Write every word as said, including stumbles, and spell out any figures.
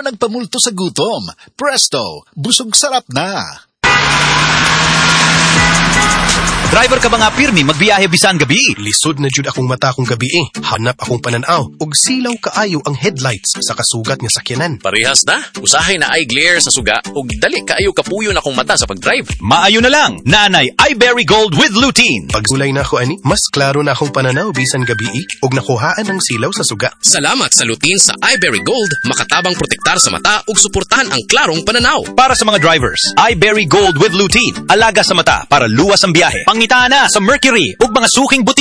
pero nagpamulto sa gutom. Presto, busog sarap na. Driver ka ba nga pirmi magbiyahe bisan gabi? Lisod na jud akong mata kung gabi eh. Hanap akong pananaw. Og silaw kaayo ang headlights sa kasugat nga sakyanan. Parehas na. Usahay na eye glare sa suga og dali kaayo kapuyo na akong mata sa pagdrive. Maayo na lang. Nanay iBerry Gold with lutein. Pagsulay na ako ani, mas klaro na akong pananaw bisan gabi eh. Og nakuhaan ang silaw sa suga. Salamat sa lutein sa iBerry Gold. Makatabang protektar sa mata ug suportahan ang klarong pananaw. Para sa mga drivers, iBerry Gold with lutein. Alaga sa mata para luwas ang biyahe. Pangita na sa mercury ug mga suking buti